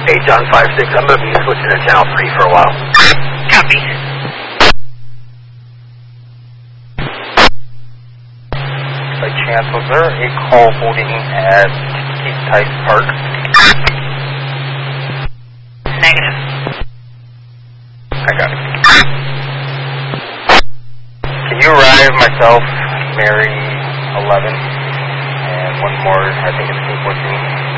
Hey, John 5-6, I'm going to be switching to channel 3 for a while. Copy. By chance, was there a call holding at Keith Tice Park? Negative. I got it. Can you arrive myself, Mary 11, and one more, I think it's 814?